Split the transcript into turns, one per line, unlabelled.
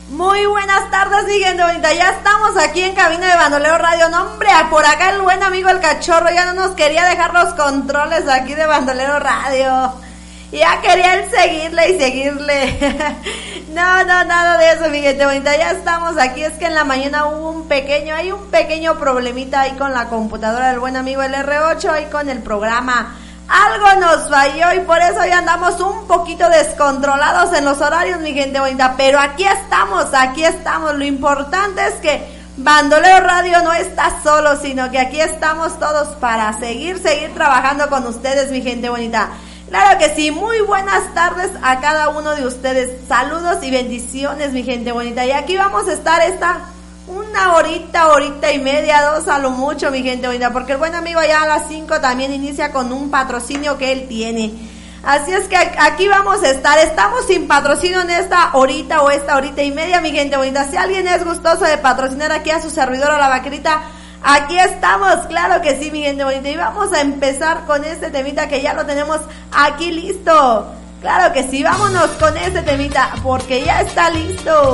Muy buenas tardes, mi gente bonita. Ya estamos aquí en cabina de Bandolero Radio. No, hombre, por acá el buen amigo el cachorro ya no nos quería dejar los controles aquí de Bandolero Radio. Ya quería él seguirle y seguirle. No, nada de eso, mi gente bonita. Ya estamos aquí. Es que en la mañana hubo un pequeño problemita ahí con la computadora del buen amigo el R8, ahí con el programa. Algo nos falló y por eso ya andamos un poquito descontrolados en los horarios, mi gente bonita. Pero aquí estamos. Lo importante es que Bandolero Radio no está solo, sino que aquí estamos todos para seguir trabajando con ustedes, mi gente bonita. Claro que sí, muy buenas tardes a cada uno de ustedes. Saludos y bendiciones, mi gente bonita. Y aquí vamos a estar una horita y media, 2 a lo mucho, mi gente bonita, porque el buen amigo ya a las 5 también inicia con un patrocinio que él tiene. Así es que aquí vamos a estar. Estamos sin patrocinio en esta horita o esta horita y media, mi gente bonita. Si alguien es gustoso de patrocinar aquí a su servidora la vaquerita, aquí estamos, claro que sí, mi gente bonita. Y vamos a empezar con este temita que ya lo tenemos aquí listo. Claro que sí, vámonos con este temita porque ya está listo.